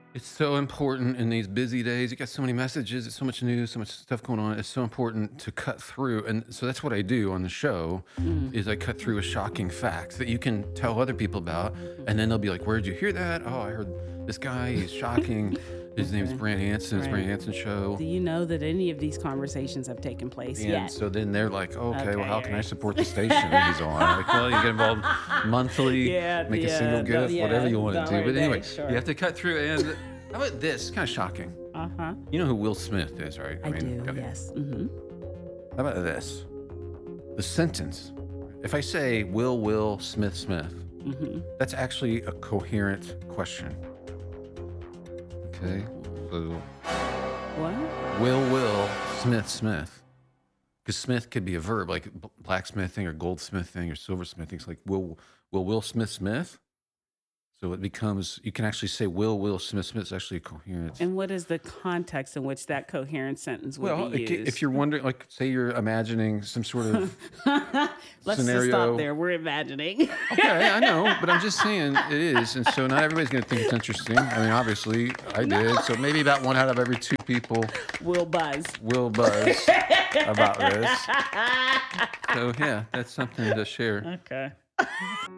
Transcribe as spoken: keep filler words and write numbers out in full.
It's so important in these busy days. You got so many messages, it's so much news, so much stuff going on. It's so important to cut through. And so that's what I do on the show Mm. is I cut through with shocking facts that you can tell other people about. And then they'll be like, where'd you hear that? Oh, I heard this guy, he's shocking. His name's Okay. Brant Hansen, it's Brant Right. Hansen Show. Do you know that any of these conversations have taken place And yet? so then they're like, okay, well, Okay, how can I alright. support the station that he's on? Like, well, you get involved monthly, Yeah, make a yeah, single no, gift, whatever yeah, you want to dollar do. a But anyway, day, sure. you have to cut through. And how about this? It's kind of shocking. Uh-huh. You know who Will Smith is, right? I, do, okay. yes. Mm-hmm. How about this? The sentence. If I say Will, Will, Smith, Smith, Mm-hmm. that's actually a coherent question. Okay? So, What? Will, Will, Smith, Smith. Because Smith could be a verb, like b- blacksmithing or goldsmithing or silversmithing. It's like Will, Will, Will, Smith, Smith. So it becomes, you can actually say Will, Will, Smith, Smith is actually a coherent. And what is the context in which that coherent sentence would Well, be it used? ca- if you're wondering, like, say you're imagining some sort of Let's just scenario. stop there. We're imagining. Okay, I know, but I'm just saying it is, and so not everybody's going to think it's interesting. I mean, obviously, I did. So maybe about one out of every two people Will buzz. will buzz about this. So yeah, that's something to share. Okay.